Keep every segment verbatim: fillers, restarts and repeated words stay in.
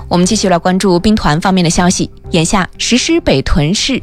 我们继续来关注兵团方面的消息。眼下实施北屯市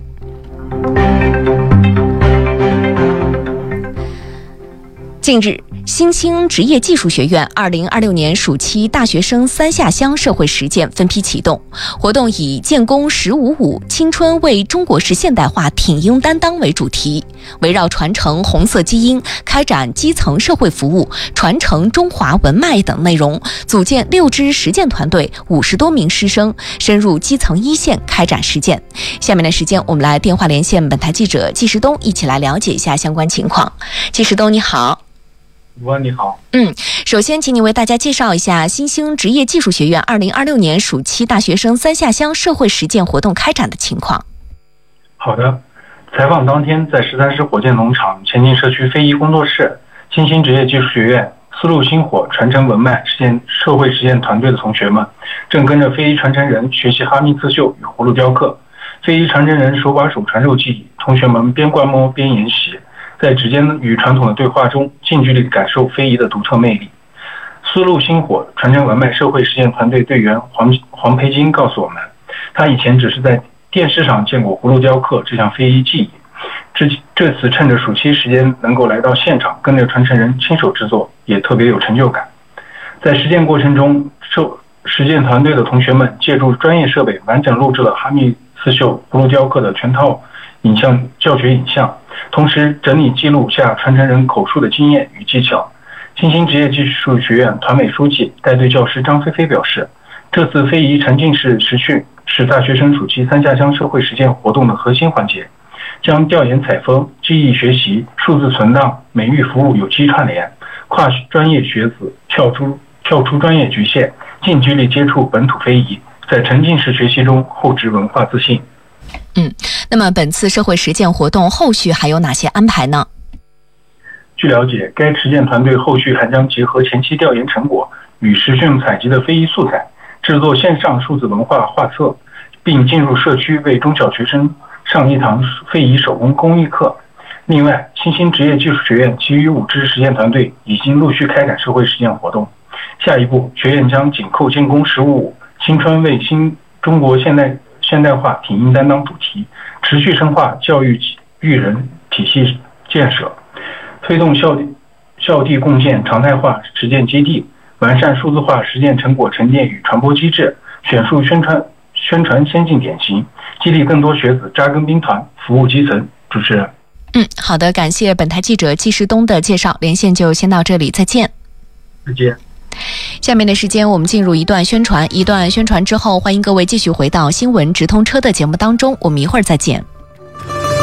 近日，新兴职业技术学院二零二六年暑期大学生三下乡社会实践分批启动，活动以建功十五五青春为中国式现代化挺英担当为主题，围绕传承红色基因、开展基层社会服务、传承中华文脉等内容，组建六支实践团队，五十多名师生深入基层一线开展实践。下面的时间，我们来电话连线本台记者季时东，一起来了解一下相关情况。季时东，你好。 主播你好。 嗯，首先请你为大家介绍一下新兴职业技术学院二零二六年暑期大学生三下乡社会实践活动开展的情况。 好的，采访当天在十三市火箭农场前进社区非遗工作室，新兴职业技术学院丝路星火传承文脉实践社会实践团队的同学们，正跟着非遗传承人学习哈密刺绣与葫芦雕刻。非遗传承人手把手传授技艺，同学们边观摩边研习，在指尖与传统的对话中，近距离感受非遗的独特魅力。丝路星火传承文脉社会实践团队队员黄黄培金告诉我们，他以前只是在电视上见过葫芦雕刻这项非遗技艺，这这次趁着暑期时间能够来到现场，跟着传承人亲手制作，也特别有成就感。在实践过程中，受实践团队的同学们借助专业设备，完整录制了哈密刺绣、葫芦雕刻的全套影像教学影像，同时整理记录下传承人口述的经验与技巧。新兴职业技术学院团委书记、带队教师张菲菲表示，这次非遗沉浸式实训是大学生暑期三下乡社会实践活动的核心环节，将调研采风、记忆学习、数字存档、美育服务有机串联，跨专业学子跳出跳出专业局限，近距离接触本土非遗，在沉浸式学习中厚植文化自信。 嗯，那么本次社会实践活动后续还有哪些安排呢？ 据了解，该实践团队后续还将结合前期调研成果与实训采集的非遗素材，制作线上数字文化画册，并进入社区为中小学生上一堂非遗手工工艺课。另外，新兴职业技术学院其余五支实践团队已经陆续开展社会实践活动。下一步，学院将紧扣建功十五五青春为新中国现代现代化挺英担当主题，持续深化教育育人体系建设，推动校地校地共建常态化实践基地，完善数字化实践成果沉淀与传播机制，选述宣传宣传先进典型，激励更多学子扎根兵团，服务基层。主持人。 嗯，好的，感谢本台记者季时东的介绍，连线就先到这里，再见。 再见。 下面的时间我们进入一段宣传，一段宣传之后，欢迎各位继续回到新闻直通车的节目当中，我们一会儿再见。